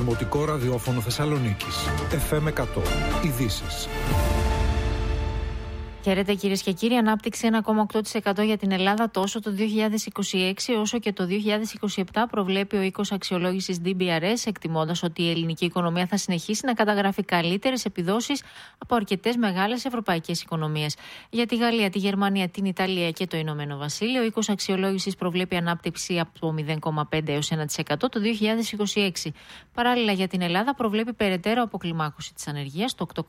Δημοτικό Ραδιόφωνο Θεσσαλονίκης. FM 100. Ειδήσεις. Χαίρετε κυρίες και κύριοι. Ανάπτυξη 1,8% για την Ελλάδα τόσο το 2026 όσο και το 2027 προβλέπει ο οίκος αξιολόγησης DBRS, εκτιμώντας ότι η ελληνική οικονομία θα συνεχίσει να καταγράφει καλύτερες επιδόσεις από αρκετές μεγάλες ευρωπαϊκές οικονομίες. Για τη Γαλλία, τη Γερμανία, την Ιταλία και το Ηνωμένο Βασίλειο, ο οίκος αξιολόγησης προβλέπει ανάπτυξη από 0,5% έως 1% το 2026. Παράλληλα, για την Ελλάδα προβλέπει περαιτέρω αποκλιμάκωση της ανεργίας, το